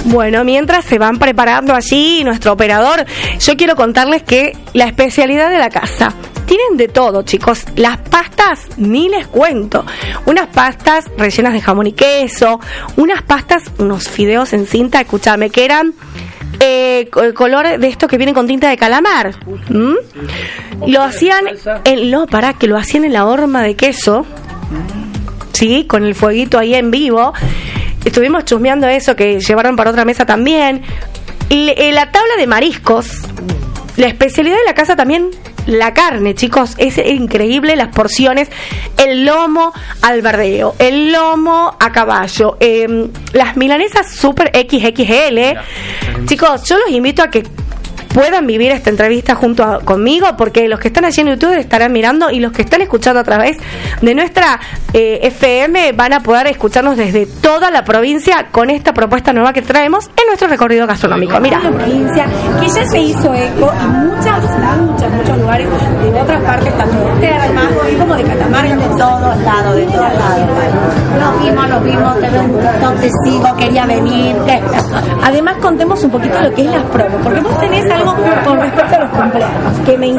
Bueno, mientras se van preparando allí nuestro operador, yo quiero contarles que la especialidad de la casa, tienen de todo, chicos. Las pastas, ni les cuento. Unas pastas rellenas de jamón y queso, unas pastas, unos fideos en cinta, escúchame, que eran el color de estos que vienen con tinta de calamar. Lo hacían que lo hacían en la horma de queso, sí, con el fueguito ahí en vivo. Estuvimos chusmeando eso que llevaron para otra mesa también. La tabla de mariscos, la especialidad de la casa también. La carne, chicos, es increíble las porciones. El lomo al verdeo, el lomo a caballo, las milanesas super XXL. Chicos, yo los invito a que puedan vivir esta entrevista conmigo, porque los que están allí en YouTube estarán mirando y los que están escuchando a través de nuestra FM van a poder escucharnos desde toda la provincia con esta propuesta nueva que traemos en nuestro recorrido gastronómico. Mira, la provincia que ya se hizo eco y muchos lugares de otras partes, tanto de Termas como de Catamarca, de todos lados. Nos vimos, te sigo, quería venir. Además, contemos un poquito lo que es las promos, porque vos tenés algo con respecto a los cumpleaños que me